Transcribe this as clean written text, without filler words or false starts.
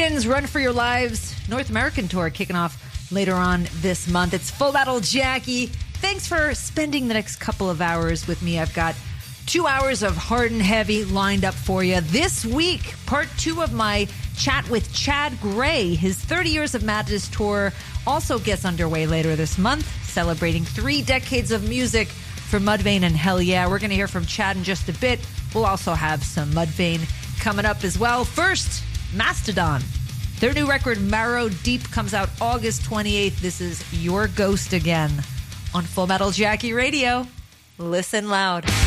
Maiden's Run for Your Lives North American tour kicking off later on this month. It's Full Metal Jackie. Thanks for spending the next couple of hours with me. I've got 2 hours of hard and heavy lined up for you. This week, part 2 of my chat with Chad Gray. His 30 Years of Madness tour also gets underway later this month, celebrating 3 decades of music for Mudvayne and Hell Yeah. We're going to hear from Chad in just a bit. We'll also have some Mudvayne coming up as well. First, Mastodon. Their new record, Marrow Deep, comes out August 28th. This is Your Ghost Again on Full Metal Jackie Radio. Listen loud.